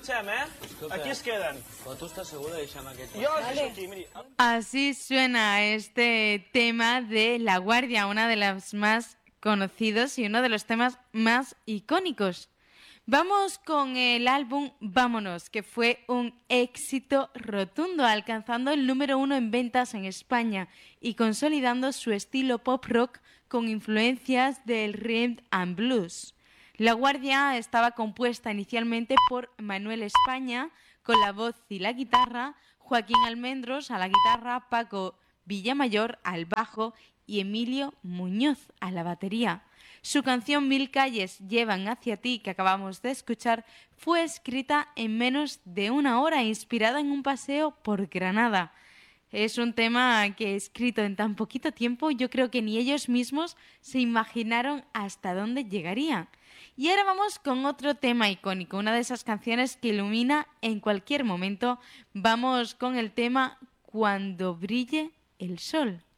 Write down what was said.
escoltem, Aquí es queden. Però tu estàs segura de deixar aquest... Jo els deixo aquí, miri. Así suena este tema de La Guardia, una de las más conocidos y uno de los temas más icónicos. Vamos con el álbum Vámonos, que fue un éxito rotundo, alcanzando el número 1 en ventas en España y consolidando su estilo pop rock con influencias del rhythm and blues. La Guardia estaba compuesta inicialmente por Manuel España con la voz y la guitarra, Joaquín Almendros a la guitarra, Paco Villamayor al bajo y Emilio Muñoz a la batería. Su canción Mil calles llevan hacia ti, que acabamos de escuchar, fue escrita en menos de una hora, inspirada en un paseo por Granada. Es un tema que escrito en tan poquito tiempo, yo creo que ni ellos mismos se imaginaron hasta dónde llegarían. Y ahora vamos con otro tema icónico, una de esas canciones que ilumina en cualquier momento. Vamos con el tema Cuando brille el sol.